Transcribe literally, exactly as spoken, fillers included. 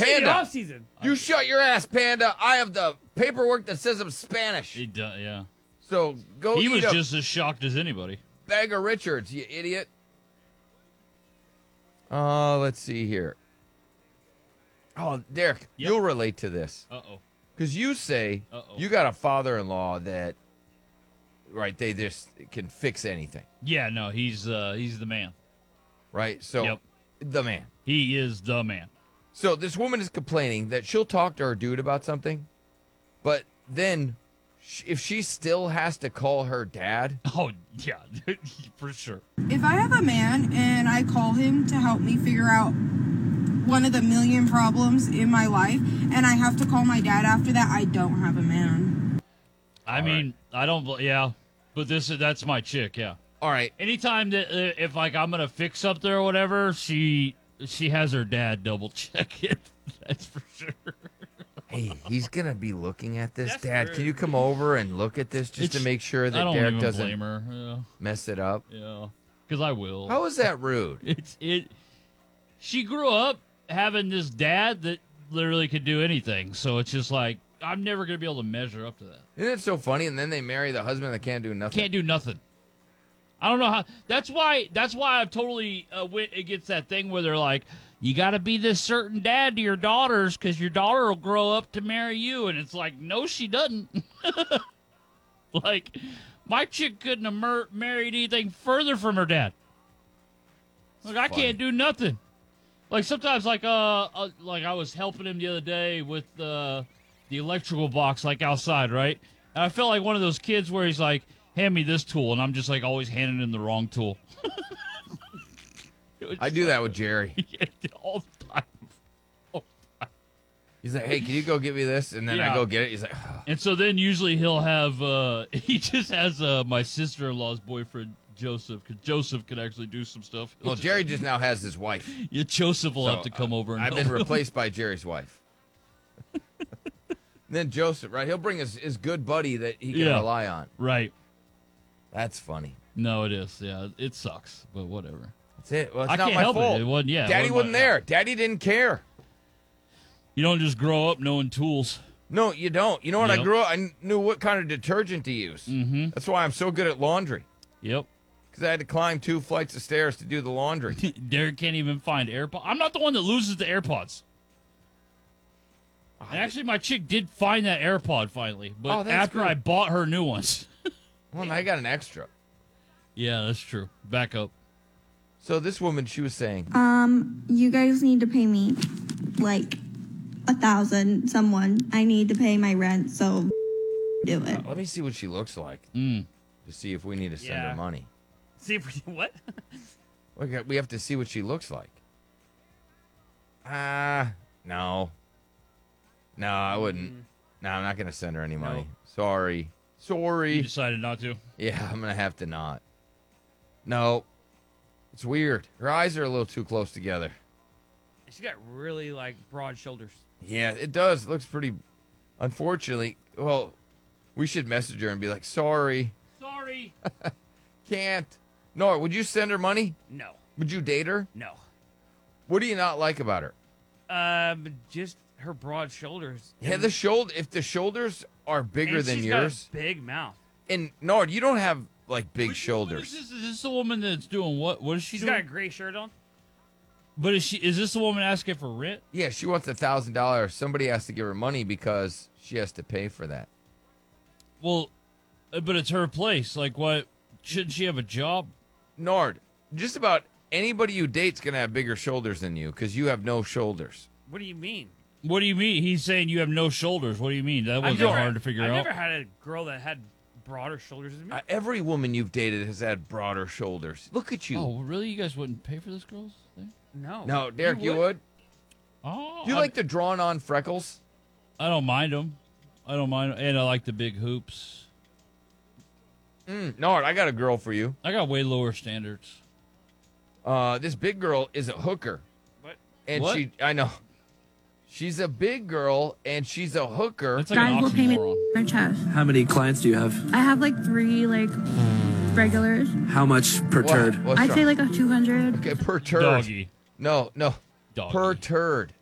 Especially in the Panda. off season. You shut your ass, Panda. I have the paperwork that says I'm Spanish. He does, yeah. So go He eat was a just as shocked as anybody. bag of Richards, you idiot. Uh, let's see here. Oh, Derek, Yep. you'll relate to this. Uh-oh. Because you say Uh-oh. you got a father-in-law that, right, they just can fix anything, Yeah, no, he's uh, he's the man. right? So, Yep. the man. He is the man. So this woman is complaining that she'll talk to her dude about something, but then sh- if she still has to call her dad, Oh, yeah, for sure. If I have a man and I call him to help me figure out one of the million problems in my life and I have to call my dad after that, I don't have a man. I All mean, I don't, bel- yeah, but this is, that's my chick, yeah. all right, Anytime that, uh, if like I'm going to fix something or whatever, she, she has her dad double check it. That's for sure. hey, he's gonna be looking at this, That's Dad. rude. Can you come over and look at this just to It's- make sure I that don't Derek even doesn't blame her. Yeah, mess it up? yeah, because I will. How is that rude? It's it. She grew up having this dad that literally could do anything, so it's just like I'm never gonna be able to measure up to that. Isn't it so funny? And then they marry the husband that can't do nothing. Can't do nothing. I don't know how. That's why. That's why I've totally uh, went against that thing where they're like, you got to be this certain dad to your daughters because your daughter will grow up to marry you, and it's like, no, she doesn't. Like, my chick couldn't have mer- married anything further from her dad. Like, I funny. can't do nothing. Like sometimes, like uh, uh, like I was helping him the other day with uh, the electrical box, like outside, right? And I felt like one of those kids where he's like, "Hand me this tool," and I'm just like always handing him the wrong tool. It was I do that with Jerry. all the time. He's like, hey, can you go get me this? And then I Yeah. go get it. He's like, oh. And so then usually he'll have uh, he just has uh, my sister-in-law's boyfriend Joseph, because Joseph can actually do some stuff. He'll Well, just- Jerry just now has his wife. Yeah, Joseph will So, have to come uh, over and I've help been him. replaced by Jerry's wife. Then Joseph, right? He'll bring his, his good buddy that he can Yeah. rely on. Right. That's funny. No, it is. Yeah, it sucks, but whatever. That's it. Well, it's I not can't my help fault. it. It wasn't. Yeah, it Daddy wasn't wasn't my- there. Daddy didn't care. You don't just grow up knowing tools. No, you don't. You know when I Yep. grew up, I kn- knew what kind of detergent to use. Mm-hmm. That's why I'm so good at laundry. Yep. Because I had to climb two flights of stairs to do the laundry. Derek can't even find AirPods. I'm not the one that loses the AirPods. And actually, my chick did find that AirPod finally, but Oh, that's after good. I bought her new ones. Well, I got an extra. Yeah, that's true. Back up. So this woman, she was saying, Um, you guys need to pay me like a thousand. Someone, I need to pay my rent, so do it. let me see what she looks like Mm. to see if we need to send Yeah. her money. See if we what? We got- we have to see what she looks like. Ah, no. No, I wouldn't. No, I'm not going to send her any money. Sorry. You Sorry. decided not to. Yeah, I'm going to have to not. No. It's weird. Her eyes are a little too close together. She's got really like broad shoulders. Yeah, it does. It looks pretty. Unfortunately, well, we should message her and be like, sorry. Sorry. Can't. No, would you send her money? No, Would you date her? no. What do you not like about her? Um, just her broad shoulders. Yeah, the shoulder. If the shoulders are bigger and than she's yours, got a big mouth. and Nord, you don't have like big What- shoulders. What is this? Is this the woman that's doing what? What is she She's got a doing? gray shirt on. But is she? Is this the woman asking for rent? Yeah, she wants a thousand dollars. Somebody has to give her money because she has to pay for that. Well, uh, but it's her place. Like, what? Shouldn't she have a job? Nord, just about anybody you date's gonna have bigger shoulders than you because you have no shoulders. What do you mean? What do you mean? He's saying you have no shoulders. What do you mean? That I've wasn't never- hard to figure I've out. never had a girl that had broader shoulders than me. Uh, every woman you've dated has had broader shoulders. Look at you. Oh, really? You guys wouldn't pay for this girl's thing? no. No, Derek, you would? Oh, Do you I- like the drawn-on freckles? I don't mind them. I don't mind, and I like the big hoops. Mm, Nord, I got a girl for you. I got way lower standards. Uh, this big girl is a hooker. What? And What? she, I know. She's a big girl, and she's a hooker. That's like an Guys will pay me oxymoron. their chest. How many clients do you have? I have like three like regulars. How much per What? turd? What's I'd wrong? say like a two hundred. Okay, per turd. Doggy. No, no. Doggy. Per turd.